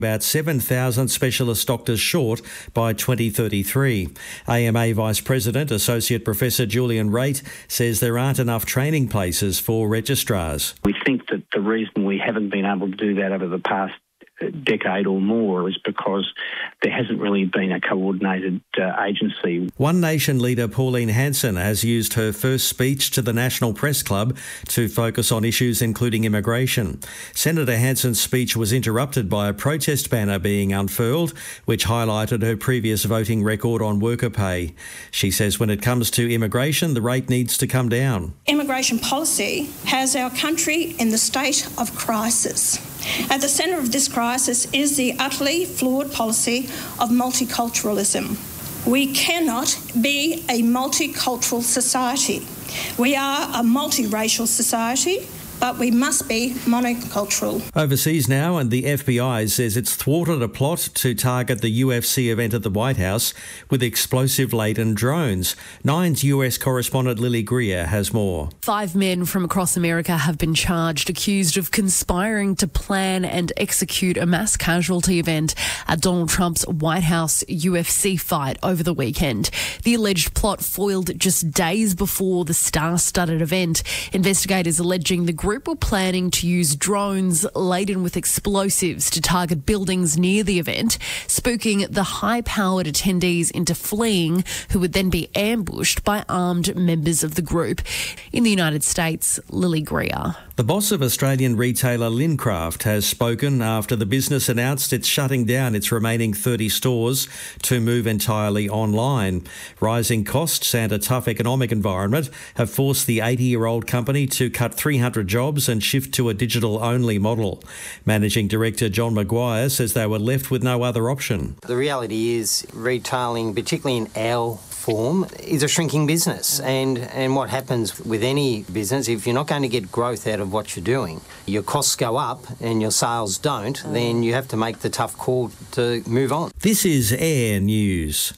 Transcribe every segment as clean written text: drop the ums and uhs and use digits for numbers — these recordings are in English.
about 7,000 specialist doctors short by 2033. AMA Vice President, Associate Professor Julian Raitt, says there aren't enough training places for registrars. We think that the reason we haven't been able to do that over the past decade or more is because there hasn't really been a coordinated agency. One Nation leader Pauline Hanson has used her first speech to the National Press Club to focus on issues including immigration. Senator Hanson's speech was interrupted by a protest banner being unfurled, which highlighted her previous voting record on worker pay. She says when it comes to immigration, the rate needs to come down. Immigration policy has our country in the state of crisis. At the centre of this crisis is the utterly flawed policy of multiculturalism. We cannot be a multicultural society. We are a multiracial society, but we must be monocultural. Overseas now, and the FBI says it's thwarted a plot to target the UFC event at the White House with explosive-laden drones. Nine's US correspondent Lily Greer has more. 5 men from across America have been charged, accused of conspiring to plan and execute a mass casualty event at Donald Trump's White House UFC fight over the weekend. The alleged plot foiled just days before the star-studded event. Investigators alleging the group were planning to use drones laden with explosives to target buildings near the event, spooking the high-powered attendees into fleeing, who would then be ambushed by armed members of the group. In the United States, Lily Greer. The boss of Australian retailer Lincraft has spoken after the business announced it's shutting down its remaining 30 stores to move entirely online. Rising costs and a tough economic environment have forced the 80-year-old company to cut 300 jobs and shift to a digital-only model. Managing Director John Maguire says they were left with no other option. The reality is retailing, particularly in our form, is a shrinking business, and what happens with any business, if you're not going to get growth out of what you're doing, your costs go up and your sales don't, then you have to make the tough call to move on. This is Air News.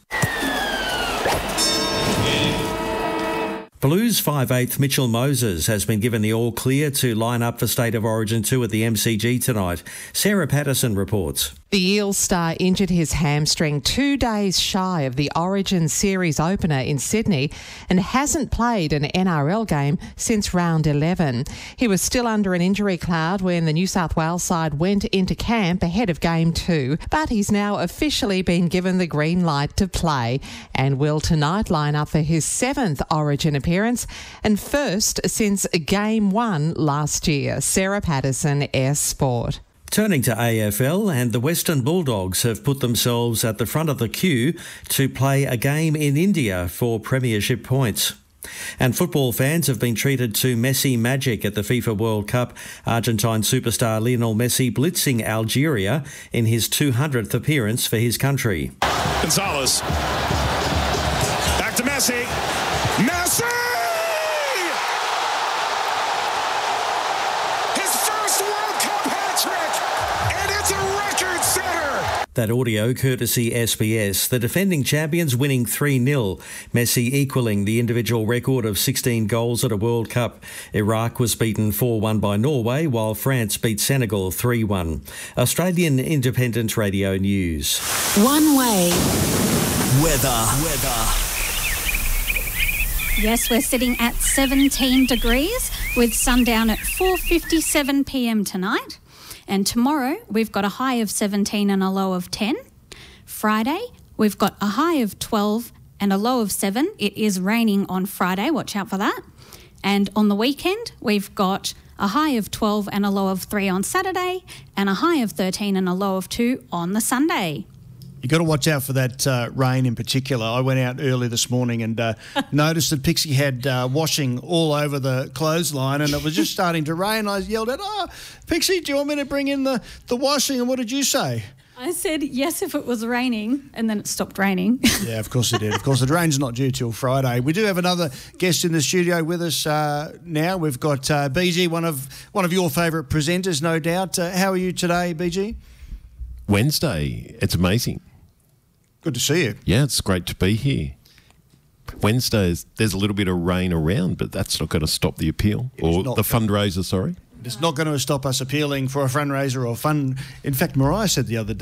Blues 5/8 Mitchell Moses has been given the all-clear to line up for State of Origin 2 at the MCG tonight. Sarah Patterson reports. The Eels star injured his hamstring 2 days shy of the Origin Series opener in Sydney and hasn't played an NRL game since round 11. He was still under an injury cloud when the New South Wales side went into camp ahead of Game 2, but he's now officially been given the green light to play and will tonight line up for his 7th Origin appearance and first since Game 1 last year. Sarah Patterson, S Sport. Turning to AFL, and the Western Bulldogs have put themselves at the front of the queue to play a game in India for premiership points. And football fans have been treated to Messi magic at the FIFA World Cup. Argentine superstar Lionel Messi blitzing Algeria in his 200th appearance for his country. Gonzalez. Back to Messi. Messi! That audio courtesy SBS. The defending champions winning 3-0. Messi equalling the individual record of 16 goals at a World Cup. Iraq was beaten 4-1 by Norway, while France beat Senegal 3-1. Australian Independent Radio News. One way. Weather. Yes, we're sitting at 17 degrees with sundown at 4:57 p.m. tonight. And tomorrow, we've got a high of 17 and a low of 10. Friday, we've got a high of 12 and a low of 7. It is raining on Friday. Watch out for that. And on the weekend, we've got a high of 12 and a low of 3 on Saturday and a high of 13 and a low of 2 on the Sunday. You've got to watch out for that rain in particular. I went out early this morning and noticed that Pixie had washing all over the clothesline and it was just starting to rain. I yelled out, Pixie, do you want me to bring in the washing? And what did you say? I said yes if it was raining, and then it stopped raining. Yeah, of course it did. Of course, the rain's not due till Friday. We do have another guest in the studio with us now. We've got BG, one of your favourite presenters, no doubt. How are you today, BG? Wednesday. It's amazing. Good to see you. Yeah, it's great to be here. Wednesdays, there's a little bit of rain around, but that's not going to stop the appeal. Or the fundraiser, sorry. It's not going to stop us appealing for a fundraiser or fund. In fact, Mariah said the other day,